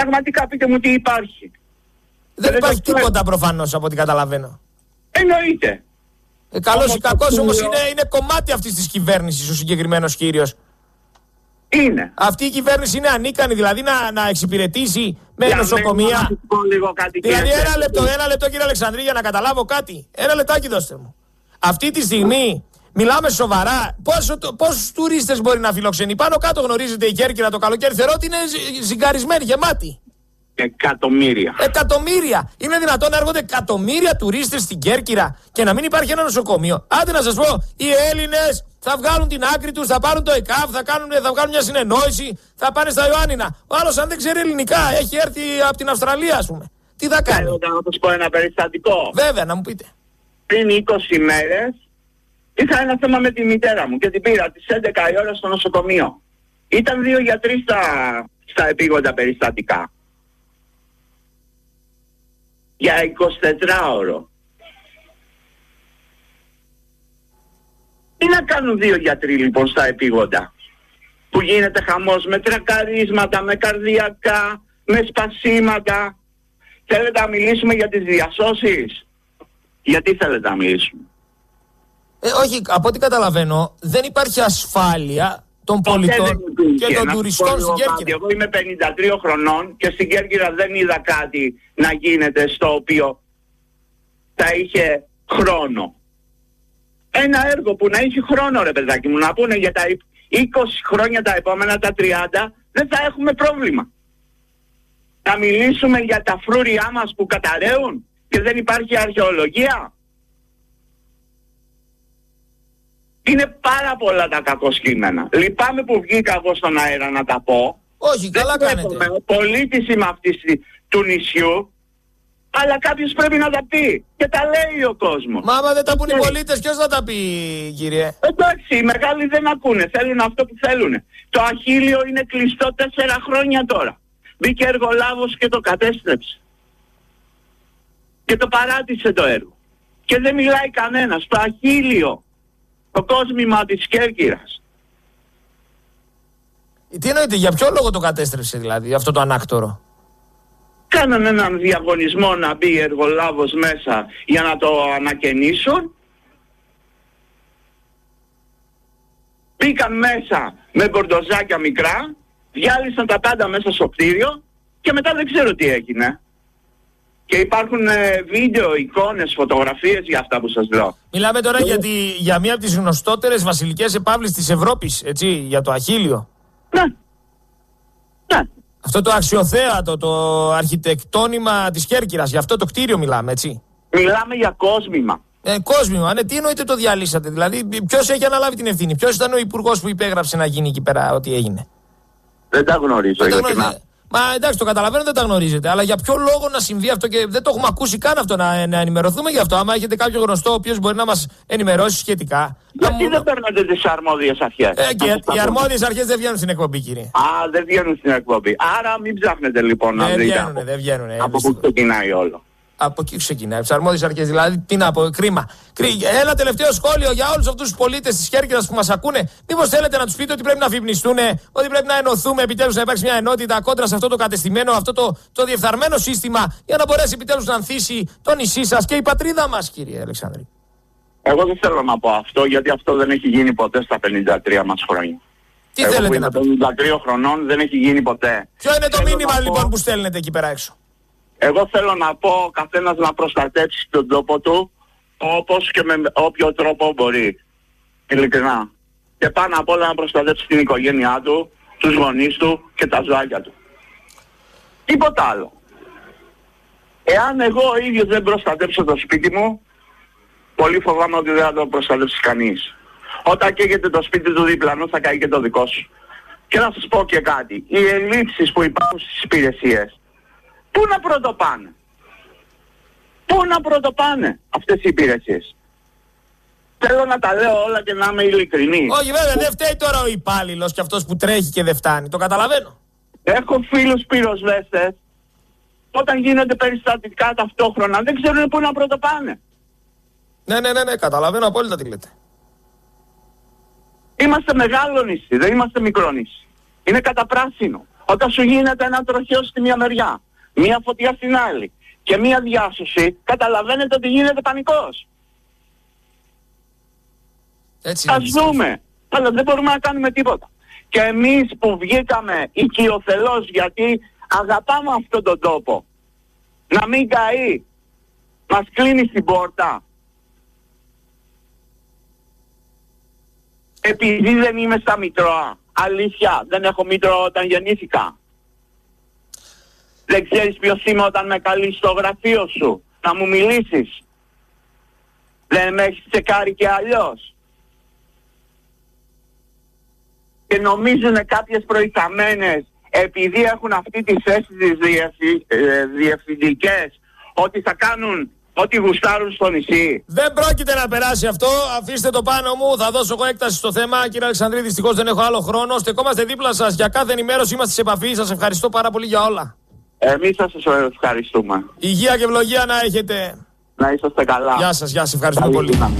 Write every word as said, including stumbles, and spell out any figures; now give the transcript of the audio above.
Πραγματικά πείτε μου τι υπάρχει. Δεν υπάρχει τίποτα προφανώς από ό,τι καταλαβαίνω. Εννοείται. Ε, καλός ή κακός όμως είναι, είναι κομμάτι αυτής της κυβέρνησης ο συγκεκριμένος κύριος. Είναι. Αυτή η κυβέρνηση είναι ανίκανη δηλαδή να, να εξυπηρετήσει με για νοσοκομεία. Λίγο κάτι, δηλαδή ένα λεπτό, ένα λεπτό κύριε Αλεξανδρή για να καταλάβω κάτι. Ένα λεπτάκι δώστε μου. Αυτή τη στιγμή μιλάμε σοβαρά. Πόσο, πόσους τουρίστες μπορεί να φιλοξενεί? Πάνω κάτω γνωρίζετε η Κέρκυρα το καλοκαίρι θεωρώ ότι είναι ζυγκαρισμένη, γεμάτη. Εκατομμύρια. Εκατομμύρια. Είναι δυνατόν να έρχονται εκατομμύρια τουρίστες στην Κέρκυρα και να μην υπάρχει ένα νοσοκομείο? Άντε να σας πω, οι Έλληνες θα βγάλουν την άκρη τους, θα πάρουν το ΕΚΑΒ, θα κάνουν, θα βγάλουν μια συνεννόηση, θα πάνε στα Ιωάννινα. Ο άλλος αν δεν ξέρει ελληνικά, έχει έρθει από την Αυστραλία ας πούμε. Τι θα κάνει? Θέλω να σας πω ένα περιστατικό. Βέβαια, να μου πείτε. Πριν είκοσι μέρες είχα ένα θέμα με τη μητέρα μου και την πήρα τις έντεκα η ώρα στο νοσοκομείο. Ήταν δύο γιατροί στα, στα επίγοντα περιστατικά. Για εικοσιτετράωρο. Τι να κάνουν δύο γιατροί λοιπόν στα επίγοντα? Που γίνεται χαμός με τρακαρίσματα, με καρδιακά, με σπασίματα. Θέλετε να μιλήσουμε για τις διασώσεις? Γιατί θέλετε να μιλήσουμε? Ε, όχι, από ό,τι καταλαβαίνω δεν υπάρχει ασφάλεια των πολιτών και των τουριστών στην Κέρκυρα. Εγώ είμαι πενήντα τρία χρονών και στην Κέρκυρα δεν είδα κάτι να γίνεται στο οποίο θα είχε χρόνο. Ένα έργο που να έχει χρόνο ρε παιδάκι μου, να πούνε για τα είκοσι χρόνια τα επόμενα, τα τριάντα, δεν θα έχουμε πρόβλημα. Να μιλήσουμε για τα φρούρια μας που καταραίουν και δεν υπάρχει αρχαιολογία. Είναι πάρα πολλά τα κακοσκήμενα. Λυπάμαι που βγήκα εγώ στον αέρα να τα πω. Όχι, καλά κάνετε. Ο πολίτης είμαι αυτής του νησιού, αλλά κάποιος πρέπει να τα πει. Και τα λέει ο κόσμος. Μα άμα δεν τα πουν οι πολίτες, ποιος θα τα πει, κύριε? Εντάξει, οι μεγάλοι δεν ακούνε. Θέλουν αυτό που θέλουν. Το Αχίλιο είναι κλειστό τέσσερα χρόνια τώρα. Μπήκε εργολάβος και το κατέστρεψε. Και το παράτησε το έργο. Και δεν μιλάει κανένας. Το Αχίλιο. Το κόσμημα της Κέρκυρας. Τι εννοείται, για ποιο λόγο το κατέστρεψε δηλαδή αυτό το ανάκτορο? Κάνανε έναν διαγωνισμό να μπει εργολάβος μέσα για να το ανακαινήσουν. Μπήκαν μέσα με μπορντοζάκια μικρά, διάλυσαν τα πάντα μέσα στο κτίριο και μετά δεν ξέρω τι έγινε. Και υπάρχουν ε, βίντεο, εικόνες, φωτογραφίες για αυτά που σας λέω. Μιλάμε τώρα για, τη, για μία από τις γνωστότερες βασιλικές επαύλεις της Ευρώπης, έτσι, για το Αχίλιο. Ναι. Ναι. Αυτό το αξιοθέατο, το αρχιτεκτόνημα της Κέρκυρας, για αυτό το κτίριο μιλάμε, έτσι. Μιλάμε για κόσμημα. Ε, κόσμημα, ναι, τι εννοείται το διαλύσατε? Δηλαδή, ποιος έχει αναλάβει την ευθύνη? Ποιος ήταν ο υπουργός που υπέγραψε να γίνει εκεί πέρα ό,τι έγινε? Δεν τα γνωρίζω. Δεν τα γνωρίζετε. Μα εντάξει, το καταλαβαίνω, δεν τα γνωρίζετε. Αλλά για ποιο λόγο να συμβεί αυτό? Και δεν το έχουμε ακούσει καν αυτό, να, να ενημερωθούμε γι' αυτό. Άμα έχετε κάποιο γνωστό ο οποίος μπορεί να μας ενημερώσει σχετικά. Γιατί μου... δεν παίρνετε τις αρμόδιες αρχές? Ε, και οι αρμόδιες αρχές δεν βγαίνουν στην εκπομπή, κύριε. Α, δεν βγαίνουν στην εκπομπή. Άρα μην ψάχνετε λοιπόν να βρείτε. Δεν βγαίνουν, δεν βγαίνουν. Από πού ξεκινάει όλο? Από εκεί ξεκινάει, από τις αρμόδιες αρχές. Δηλαδή, τι να πω, κρίμα. Ένα τελευταίο σχόλιο για όλους αυτούς τους πολίτες της Κέρκυρας που μας ακούνε. Μήπως θέλετε να τους πείτε ότι πρέπει να αφυπνιστούν, ότι πρέπει να ενωθούμε επιτέλους, να υπάρξει μια ενότητα κόντρα σε αυτό το κατεστημένο, αυτό το, το διεφθαρμένο σύστημα, για να μπορέσει επιτέλους να ανθίσει το νησί σας και η πατρίδα μας, κύριε Αλεξάνδρη? Εγώ δεν θέλω να πω αυτό, γιατί αυτό δεν έχει γίνει ποτέ στα πενήντα τρία μας χρόνια. Τι Εγώ θέλετε που να πείτε? πενήντα τρία χρονών δεν έχει γίνει ποτέ. Ποιο είναι το θέλω μήνυμα λοιπόν πω... που στέλνετε εκεί πέρα έξω? Εγώ θέλω να πω ο καθένας να προστατεύσει τον τόπο του όπως και με όποιο τρόπο μπορεί. Ειλικρινά. Και πάνω απ' όλα να προστατεύσει την οικογένειά του, τους γονείς του και τα ζωάκια του. Τίποτα άλλο. Εάν εγώ ο ίδιος δεν προστατεύσω το σπίτι μου, πολύ φοβάμαι ότι δεν θα το προστατεύσει κανείς. Όταν καίγεται το σπίτι του διπλανού θα καεί και το δικό σου. Και να σας πω και κάτι. Οι ελλείψεις που υπάρχουν στις υπηρεσίες, πού να πρωτοπάνε? Πού να πρωτοπάνε αυτές οι υπηρεσίες? Θέλω να τα λέω όλα και να είμαι ειλικρινής. Όχι βέβαια, δεν φταίει τώρα ο υπάλληλος και αυτός που τρέχει και δεν φτάνει. Το καταλαβαίνω. Έχω φίλους πυροσβέστες, όταν γίνονται περιστατικά ταυτόχρονα δεν ξέρουν πού να πρωτοπάνε. Ναι, ναι, ναι, ναι, καταλαβαίνω απόλυτα τι λέτε. Είμαστε μεγάλο νησί, δεν είμαστε μικρό νησί. Είναι καταπράσινο. Όταν σου γίνεται ένα τροχαίο στη μία μεριά, μία φωτιά στην άλλη και μία διάσωση, καταλαβαίνετε ότι γίνεται πανικός. Έτσι Ας δούμε. Αλλά δεν μπορούμε να κάνουμε τίποτα. Και εμείς που βγήκαμε οικειοθελώς, γιατί αγαπάμε αυτόν τον τόπο, να μην καεί, μας κλείνει στην πόρτα. Επειδή δεν είμαι στα Μητρώα. Αλήθεια, δεν έχω Μήτρο όταν γεννήθηκα. Δεν ξέρεις ποιος είμαι όταν με καλείς στο γραφείο σου να μου μιλήσεις. Δεν με έχεις τσεκάρει και αλλιώς. Και νομίζουν κάποιες προϊσταμένες, επειδή έχουν αυτή τη θέση τις διευθυ... ε, διευθυντικές, ότι θα κάνουν ό,τι γουστάρουν στο νησί. Δεν πρόκειται να περάσει αυτό. Αφήστε το πάνω μου. Θα δώσω εγώ έκταση στο θέμα. Κύριε Αλεξανδρίδη, δυστυχώς δεν έχω άλλο χρόνο. Στεκόμαστε δίπλα σας για κάθε ενημέρωση. Είμαστε σε επαφή. Σας ευχαριστώ πάρα πολύ για όλα. Εμείς σας ευχαριστούμε. Υγεία και ευλογία να έχετε. Να είσαστε καλά. Γεια σας, γεια σας. Ευχαριστούμε Καλή πολύ. δύναμη.